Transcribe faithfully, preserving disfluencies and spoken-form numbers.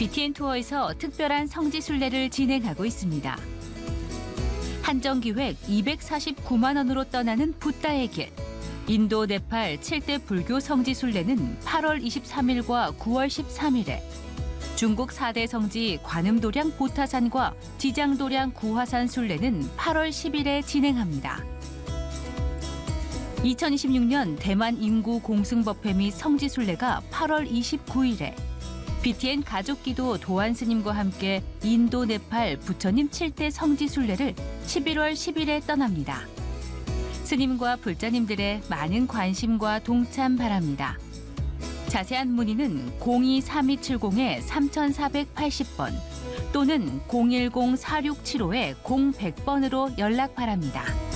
비티엔 투어에서 특별한 성지 순례를 진행하고 있습니다. 한정기획 이백사십구만 원으로 떠나는 붓다의 길. 인도, 네팔 칠 대 불교 성지 순례는 팔월 이십삼일과 구월 십삼일에, 중국 사 대 성지 관음도량 보타산과 지장도량 구화산 순례는 팔월 십일에 진행합니다. 이천이십육 년 대만 인구 공승법회 및 성지 순례가 팔월 이십구일에, 비티엔 가족기도 도안 스님과 함께 인도, 네팔 부처님 칠 대 성지 순례를 십일월 십일에 떠납니다. 스님과 불자님들의 많은 관심과 동참 바랍니다. 자세한 문의는 공이 삼이칠공 삼사팔십 번 또는 공일공 사육칠오 공백 번으로 연락 바랍니다.